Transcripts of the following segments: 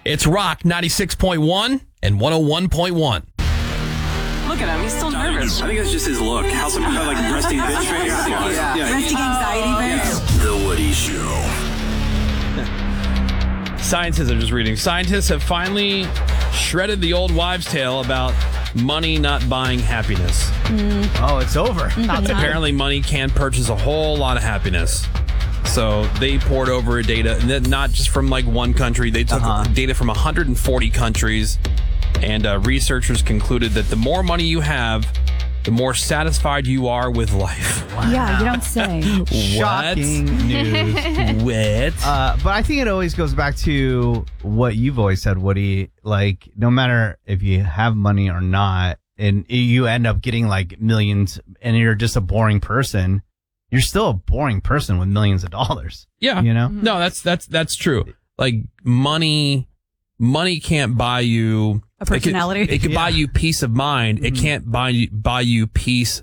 It's Rock 96.1 and 101.1. Look at him. He's still nervous. I think it's just his look. How some kind of like resting bitch face. Yeah. Resting anxiety face. The Woody Show. Scientists, I'm just reading. Scientists have finally shredded the old wives' tale about money not buying happiness. Oh, it's over. Apparently, money can purchase a whole lot of happiness. So they poured over data, and not just from like one country. They took data from 140 countries, and researchers concluded that the more money you have, the more satisfied you are with life. Wow. Yeah, you don't say. Shocking news. What? But I think it always goes back to what you've always said, Woody. Like, no matter if you have money or not, and you end up getting like millions, and you're just a boring person, you're still a boring person with millions of dollars. Yeah. You know? No, that's true. Like money can't buy you A personality. It could buy you peace of mind. It can't buy you peace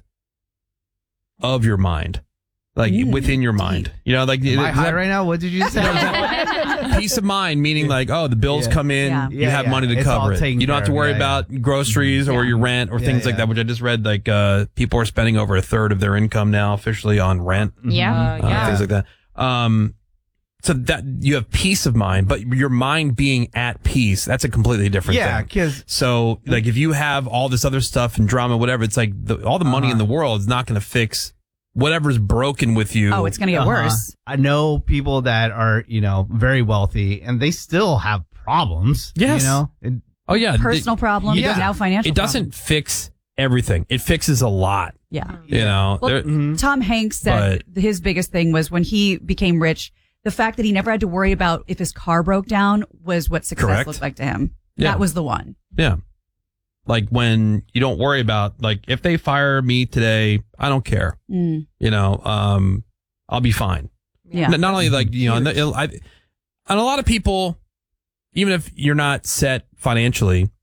of your mind. Like within your mind. You know, like Am I high right now? What did you say? Peace of mind, meaning like, oh, the bills come in, Yeah. you have money to It's cover all it. taken You don't have to care of. worry Yeah, about groceries or your rent or things like that, which I just read, like, people are spending over a third of their income now officially on rent. Yeah. Things like that. So that you have peace of mind, but your mind being at peace, that's a completely different Yeah, thing. because So, like, if you have all this other stuff and drama, whatever, it's like all the money in the world is not going to fix whatever's broken with you. Oh, it's going to get worse. I know people that are, very wealthy, and they still have problems. Yes. Oh, yeah. Personal problems, Yeah. now financial It doesn't fix everything. It fixes a lot. Yeah. You know, Well, Tom Hanks said his biggest thing was when he became rich, the fact that he never had to worry about if his car broke down was what success Correct. looked like to him. Yeah. That was the one. yeah. Like when you don't worry about, like, if they fire me today, I don't care. You know, I'll be fine. Yeah. Not only like, and a lot of people, even if you're not set financially,